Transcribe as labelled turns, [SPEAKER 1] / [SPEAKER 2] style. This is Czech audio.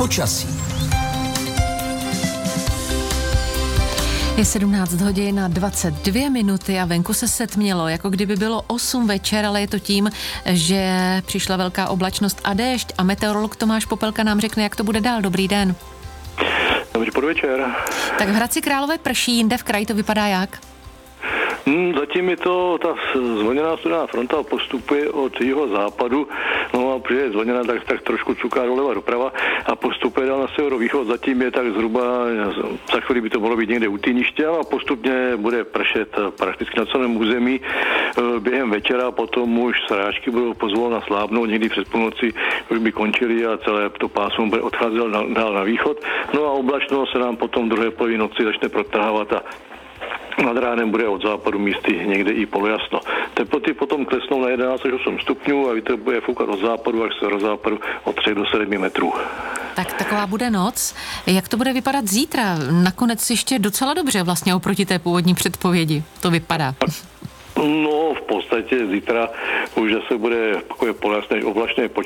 [SPEAKER 1] Počasí.
[SPEAKER 2] Je 17 hodin a 22 minuty a venku se setmělo, jako kdyby bylo 8 večer, ale je to tím, že přišla velká oblačnost a déšť a meteorolog Tomáš Popelka nám řekne, jak to bude dál. Dobrý den.
[SPEAKER 3] Dobrý podvečer.
[SPEAKER 2] Tak v Hradci Králové prší, jinde v kraji to vypadá jak?
[SPEAKER 3] Zatím je to, ta zvlněná studená fronta postupuje od jeho západu, no a protože je zvlněná, tak trošku cuká doleva doprava a postupuje dál na severovýchod, zatím je tak zhruba, za chvíli by to mohlo být někde u Týniště a postupně bude pršet prakticky na celém území během večera, potom už srážky budou pozvolna slábnout, někdy před půlnoci už by končily a celé to pásmo bude odcházet dál na východ, no a oblačnost se nám potom v druhé polovině noci začne protrhávat a nad ránem bude od západu místy někde i polojasno. Teploty potom klesnou na 11 až 8 stupňů a vítr bude foukat od západu až severozápadu od 3 do 7 metrů.
[SPEAKER 2] Tak taková bude noc. Jak to bude vypadat zítra? Nakonec ještě docela dobře vlastně oproti té původní předpovědi. To vypadá.
[SPEAKER 3] No, v podstatě zítra už zase bude takové polojasné, oblačné počasí.